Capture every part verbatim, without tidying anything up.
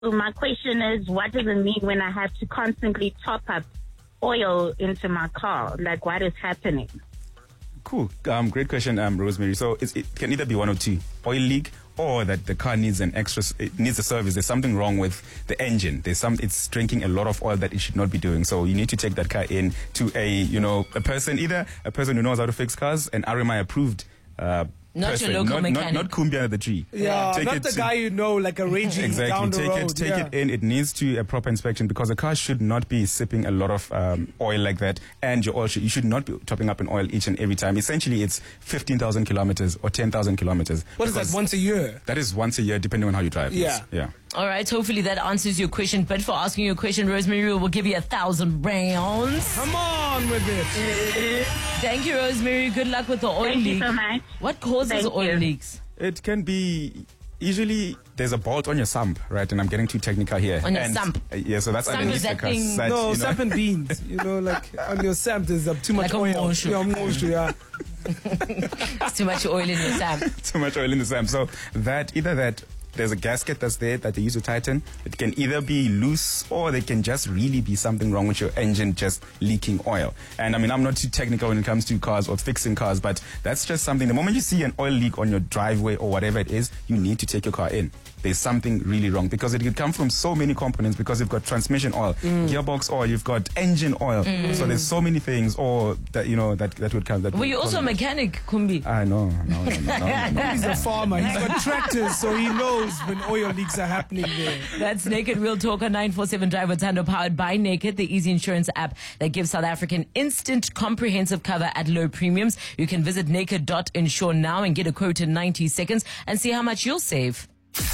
So my question is, what does it mean when I have to constantly top up oil into my car? Like, what is happening? Cool. Um, great question, um, Rosemary. So it's, it can either be one or two: oil leak, or that the car needs an extra, it needs a service. There's something wrong with the engine. There's some, it's drinking a lot of oil that it should not be doing. So you need to take that car in to a, you know, a person, either a person who knows how to fix cars, an R M I approved uh, Not person, your local not, mechanic. Not, not Kumbia the tree. Yeah, Take not it the to- guy you know, like a raging Exactly. down the take road. it, take yeah. it in. It needs to a proper inspection because the car should not be sipping a lot of um, oil like that, and your oil should, you should not be topping up in oil each and every time. Essentially, it's fifteen thousand kilometers or ten thousand kilometers. What is that, because once a year? That is once a year, depending on how you drive. Yeah. Yes. Yeah. All right, hopefully that answers your question. But for asking you a question, Rosemary will give you a thousand rounds. Come on with it. Thank you, Rosemary. Good luck with the oil Thank you leak. so much. What causes Thank oil you. leaks? It can be. Usually, there's a bolt on your sump, right? And I'm getting too technical here. On your And- sump? uh, Yeah, so that's Sump underneath is the that car. thing- That, No, you know- sap and beans. You know, like on your sap, there's uh, too much Like a oil. moshu. Yeah, moshu, yeah. It's too much oil in your sap. too much oil in the sump. So that either that there's a gasket that's there that they use to tighten. It can either be loose or they can just really be something wrong with your engine just leaking oil. And I mean, I'm not too technical when it comes to cars or fixing cars, but that's just something. The moment you see an oil leak on your driveway or whatever it is, you need to take your car in. There's something really wrong because it could come from so many components because you've got transmission oil, Mm. gearbox oil, you've got engine oil. So there's so many things or that, you know, that, that would come. That Were would you also a cause- mechanic, Kumbi? I know, no, no, no, no, no. He's a farmer. He's got tractors, so he knows when oil leaks are happening there. That's Naked Real Talk on nine four seven Drive Tando, powered by Naked, the easy insurance app that gives South African instant comprehensive cover at low premiums. You can visit naked dot insure now and get a quote in ninety seconds and see how much you'll save.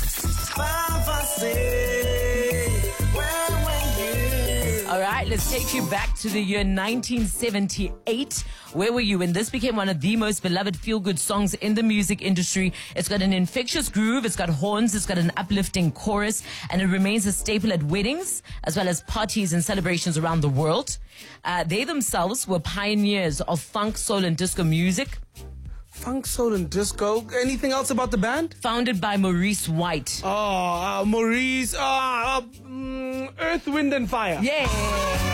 All right, let's take you back to the year nineteen seventy-eight. Where were you when this became one of the most beloved feel-good songs in the music industry? It's got an infectious groove, it's got horns, it's got an uplifting chorus, and it remains a staple at weddings as well as parties and celebrations around the world. Uh, they themselves were pioneers of funk, soul, and disco music. Funk, soul, and disco. Anything else about the band? Founded by Maurice White. Oh, uh, Maurice. Uh, uh, mm, Earth, Wind, and Fire. Yeah.